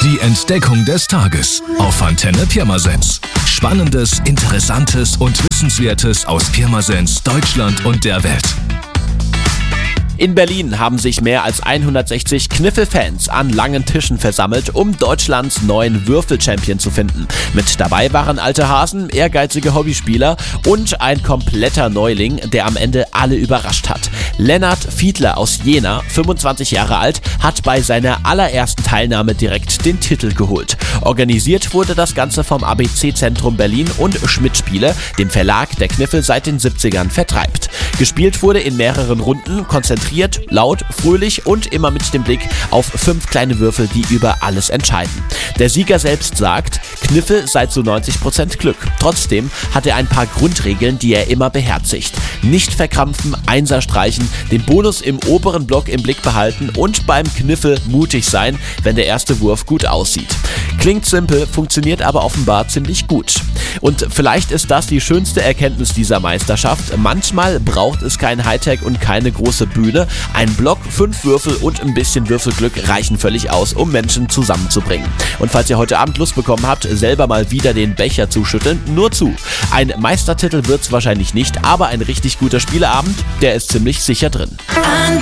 Die Entdeckung des Tages auf Antenne Pirmasens. Spannendes, Interessantes und Wissenswertes aus Pirmasens, Deutschland und der Welt. In Berlin haben sich mehr als 160 Kniffelfans an langen Tischen versammelt, um Deutschlands neuen Würfel-Champion zu finden. Mit dabei waren alte Hasen, ehrgeizige Hobbyspieler und ein kompletter Neuling, der am Ende alle überrascht hat. Lennart Fiedler aus Jena, 25 Jahre alt, hat bei seiner allerersten Teilnahme direkt den Titel geholt. Organisiert wurde das Ganze vom ABC-Zentrum Berlin und Schmidt-Spiele, dem Verlag, der Kniffel seit den 70ern vertreibt. Gespielt wurde in mehreren Runden, konzentriert, laut, fröhlich und immer mit dem Blick auf 5 kleine Würfel, die über alles entscheiden. Der Sieger selbst sagt, Kniffel sei zu 90% Glück. Trotzdem hat er ein paar Grundregeln, die er immer beherzigt. Nicht verkrampfen, Einser streichen, den Bonus im oberen Block im Blick behalten und beim Kniffel mutig sein, wenn der erste Wurf gut aussieht. Klingt simpel, funktioniert aber offenbar ziemlich gut. Und vielleicht ist das die schönste Erkenntnis dieser Meisterschaft. Manchmal braucht es kein Hightech und keine große Bühne. Ein Block, 5 Würfel und ein bisschen Würfelglück reichen völlig aus, um Menschen zusammenzubringen. Und falls ihr heute Abend Lust bekommen habt, selber mal wieder den Becher zu schütteln, nur zu. Ein Meistertitel wird's wahrscheinlich nicht, aber ein richtig guter Spieleabend, der ist ziemlich sicher drin.